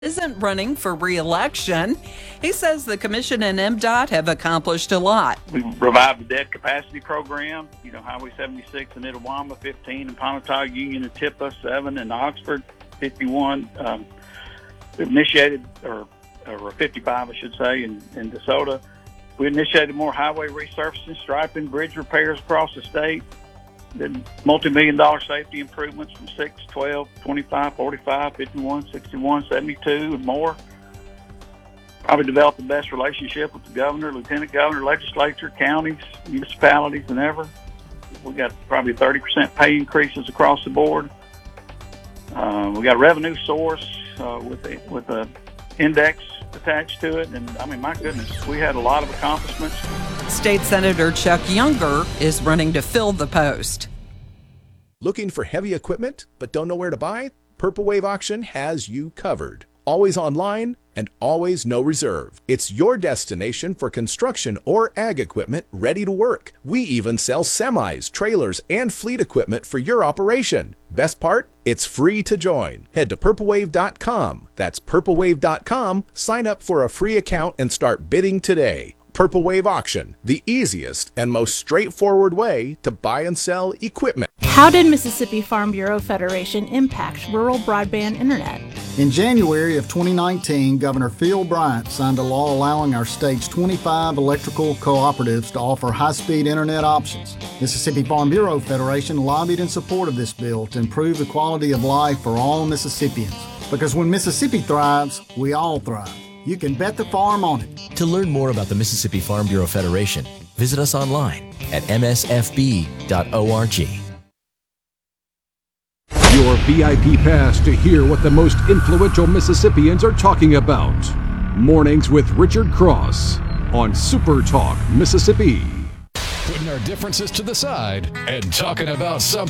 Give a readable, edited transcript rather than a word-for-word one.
isn't running for re-election. He says the commission and MDOT have accomplished a lot. We revived the debt capacity program, Highway 76 in Itawamba, 15 in Pontotoc, Union and Tippah, 7 in Oxford, 51 initiated, or 55, I should say, in DeSoto. We initiated more highway resurfacing, striping, bridge repairs across the state. Did multi-million-dollar safety improvements from 6, 12, 25, 45, 51, 61, 72, and more. Probably developed the best relationship with the governor, lieutenant governor, legislature, counties, municipalities than ever. We got probably 30% pay increases across the board. We got a revenue source with a index attached to it, and my goodness, we had a lot of accomplishments. State Senator Chuck Younger is running to fill the post. Looking for heavy equipment but don't know where to buy? Purple Wave Auction has you covered. Always online and always no reserve. It's your destination for construction or ag equipment ready to work. We even sell semis, trailers, and fleet equipment for your operation. Best part? It's free to join. Head to purplewave.com. That's purplewave.com. Sign up for a free account and start bidding today. Purple Wave Auction, the easiest and most straightforward way to buy and sell equipment. How did Mississippi Farm Bureau Federation impact rural broadband internet? In January of 2019, Governor Phil Bryant signed a law allowing our state's 25 electrical cooperatives to offer high-speed internet options. Mississippi Farm Bureau Federation lobbied in support of this bill to improve the quality of life for all Mississippians. Because when Mississippi thrives, we all thrive. You can bet the farm on it. To learn more about the Mississippi Farm Bureau Federation, visit us online at msfb.org. Your VIP pass to hear what the most influential Mississippians are talking about. Mornings with Richard Cross on Super Talk Mississippi. Putting our differences to the side and talking about something